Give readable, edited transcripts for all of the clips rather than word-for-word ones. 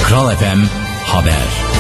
Kral FM Haber.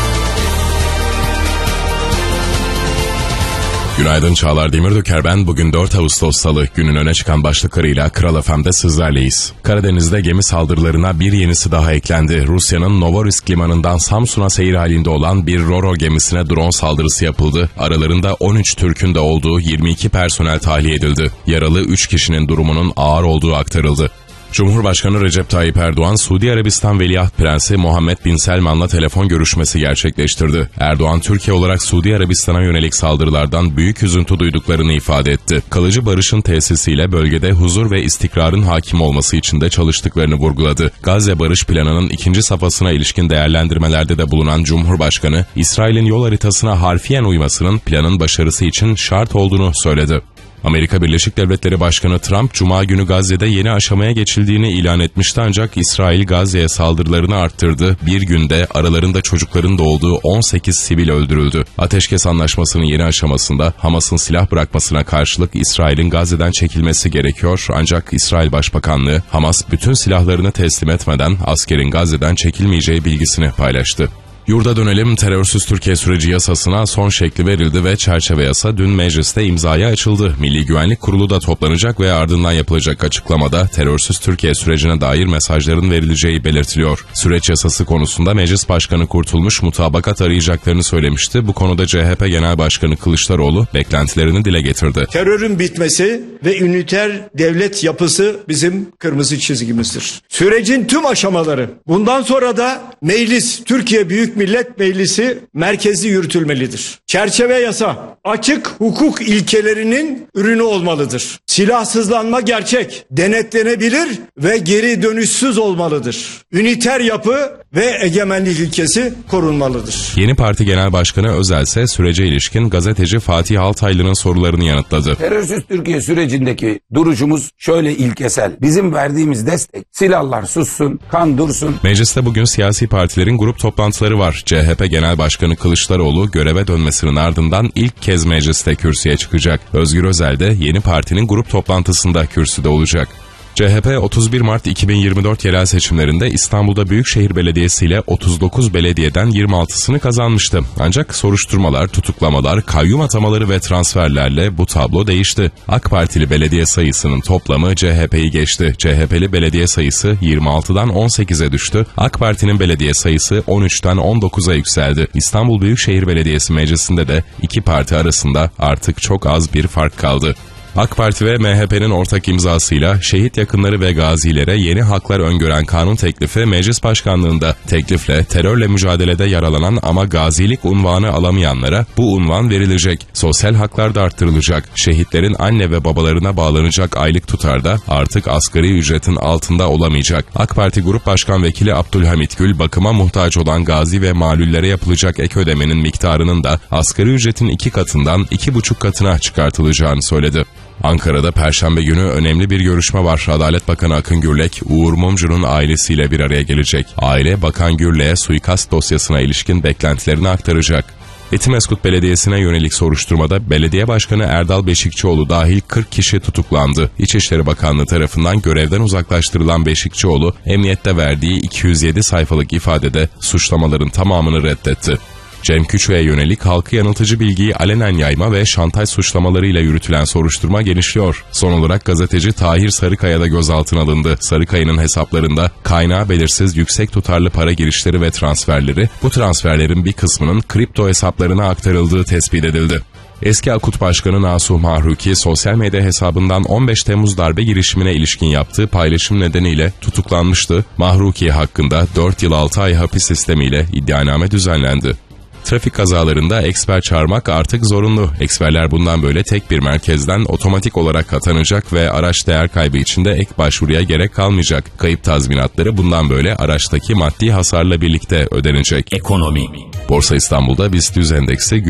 Günaydın, Çağlar Demiröker ben. Bugün 4 Ağustos Salı. Günün öne çıkan başlıklarıyla Kral FM'de sizlerleyiz. Karadeniz'de gemi saldırılarına bir yenisi daha eklendi. Rusya'nın Novorisk limanından Samsun'a seyir halinde olan bir Ro-Ro gemisine drone saldırısı yapıldı. Aralarında 13 Türk'ün de olduğu 22 personel tahliye edildi. Yaralı 3 kişinin durumunun ağır olduğu aktarıldı. Cumhurbaşkanı Recep Tayyip Erdoğan, Suudi Arabistan Veliaht Prensi Muhammed Bin Selman'la telefon görüşmesi gerçekleştirdi. Erdoğan, Türkiye olarak Suudi Arabistan'a yönelik saldırılardan büyük üzüntü duyduklarını ifade etti. Kalıcı barışın tesisiyle bölgede huzur ve istikrarın hakim olması için de çalıştıklarını vurguladı. Gazze Barış Planı'nın ikinci safhasına ilişkin değerlendirmelerde de bulunan Cumhurbaşkanı, İsrail'in yol haritasına harfiyen uymasının planın başarısı için şart olduğunu söyledi. Amerika Birleşik Devletleri Başkanı Trump, Cuma günü Gazze'de yeni aşamaya geçildiğini ilan etmişti ancak İsrail Gazze'ye saldırılarını arttırdı. Bir günde aralarında çocukların da olduğu 18 sivil öldürüldü. Ateşkes Anlaşması'nın yeni aşamasında Hamas'ın silah bırakmasına karşılık İsrail'in Gazze'den çekilmesi gerekiyor. Ancak İsrail Başbakanlığı, Hamas bütün silahlarını teslim etmeden askerin Gazze'den çekilmeyeceği bilgisini paylaştı. Yurda dönelim, terörsüz Türkiye süreci yasasına son şekli verildi ve çerçeve yasa dün mecliste imzaya açıldı. Milli Güvenlik Kurulu da toplanacak ve ardından yapılacak açıklamada terörsüz Türkiye sürecine dair mesajların verileceği belirtiliyor. Süreç yasası konusunda Meclis Başkanı Kurtulmuş mutabakat arayacaklarını söylemişti. Bu konuda CHP Genel Başkanı Kılıçdaroğlu beklentilerini dile getirdi. Terörün bitmesi ve üniter devlet yapısı bizim kırmızı çizgimizdir. Sürecin tüm aşamaları bundan sonra da meclis, Türkiye Büyük Millet Meclisi merkezi yürütülmelidir. Çerçeve yasa açık hukuk ilkelerinin ürünü olmalıdır. Silahsızlanma gerçek, denetlenebilir ve geri dönüşsüz olmalıdır. Üniter yapı ve egemenlik ilkesi korunmalıdır. Yeni Parti Genel Başkanı Özel ise sürece ilişkin gazeteci Fatih Altaylı'nın sorularını yanıtladı. Terörsüz Türkiye sürecindeki duruşumuz şöyle ilkesel. Bizim verdiğimiz destek, silahlar sussun, kan dursun. Mecliste bugün siyasi partilerin grup toplantıları var. CHP Genel Başkanı Kılıçdaroğlu göreve dönmesinin ardından ilk kez mecliste kürsüye çıkacak. Özgür Özel de yeni partinin grup toplantısında kürsüde olacak. CHP 31 Mart 2024 yerel seçimlerinde İstanbul'da Büyükşehir Belediyesi ile 39 belediyeden 26'sını kazanmıştı. Ancak soruşturmalar, tutuklamalar, kayyum atamaları ve transferlerle bu tablo değişti. AK Partili belediye sayısının toplamı CHP'yi geçti. CHP'li belediye sayısı 26'dan 18'e düştü. AK Parti'nin belediye sayısı 13'ten 19'a yükseldi. İstanbul Büyükşehir Belediyesi Meclisi'nde de iki parti arasında artık çok az bir fark kaldı. AK Parti ve MHP'nin ortak imzasıyla şehit yakınları ve gazilere yeni haklar öngören kanun teklifi meclis başkanlığında. Teklifle terörle mücadelede yaralanan ama gazilik unvanı alamayanlara bu unvan verilecek. Sosyal haklar da arttırılacak. Şehitlerin anne ve babalarına bağlanacak aylık tutar da artık asgari ücretin altında olamayacak. AK Parti Grup Başkan Vekili Abdülhamit Gül, bakıma muhtaç olan gazi ve malüllere yapılacak ek ödemenin miktarının da asgari ücretin 2 katından 2,5 katına çıkartılacağını söyledi. Ankara'da Perşembe günü önemli bir görüşme var. Adalet Bakanı Akın Gürlek, Uğur Mumcu'nun ailesiyle bir araya gelecek. Aile, Bakan Gürlek'e suikast dosyasına ilişkin beklentilerini aktaracak. Etimesgut Belediyesi'ne yönelik soruşturmada Belediye Başkanı Erdal Beşikçioğlu dahil 40 kişi tutuklandı. İçişleri Bakanlığı tarafından görevden uzaklaştırılan Beşikçioğlu, emniyette verdiği 207 sayfalık ifadede suçlamaların tamamını reddetti. Cem Küçük'e yönelik halkı yanıltıcı bilgiyi alenen yayma ve şantaj suçlamalarıyla yürütülen soruşturma genişliyor. Son olarak gazeteci Tahir Sarıkaya da gözaltına alındı. Sarıkaya'nın hesaplarında kaynağı belirsiz yüksek tutarlı para girişleri ve transferleri, bu transferlerin bir kısmının kripto hesaplarına aktarıldığı tespit edildi. Eski Akut Başkanı Nasuh Mahruki, sosyal medya hesabından 15 Temmuz darbe girişimine ilişkin yaptığı paylaşım nedeniyle tutuklanmıştı. Mahruki hakkında 4 yıl 6 ay hapis sistemiyle iddianame düzenlendi. Trafik kazalarında eksper çağırmak artık zorunlu. Eksperler bundan böyle tek bir merkezden otomatik olarak atanacak ve araç değer kaybı içinde ek başvuruya gerek kalmayacak. Kayıp tazminatları bundan böyle araçtaki maddi hasarla birlikte ödenecek. Ekonomi. Borsa İstanbul'da BIST 100 endeksi